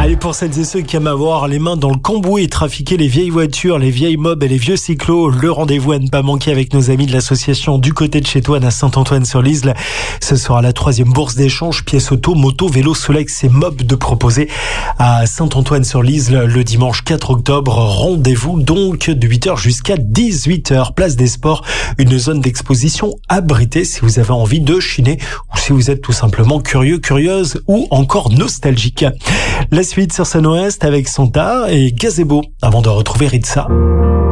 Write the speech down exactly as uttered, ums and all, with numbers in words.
Allez, pour celles et ceux qui aiment avoir les mains dans le cambouis et trafiquer les vieilles voitures, les vieilles mobs et les vieux cyclos, le rendez-vous à ne pas manquer avec nos amis de l'association Du Côté de Chez Toi à Saint-Antoine-sur-Lisle. Ce sera la troisième bourse d'échange pièces auto, moto, vélo, Solex et mobs de proposer à Saint-Antoine-sur-Lisle le dimanche quatre octobre. Rendez-vous donc de huit heures jusqu'à dix-huit heures. Place des Sports, une zone d'exposition abritée si vous avez envie de chiner ou si vous êtes tout simplement curieux, curieuse ou encore nostalgique. La suite sur Scène Ouest avec Santa et Gazebo avant de retrouver Ritza.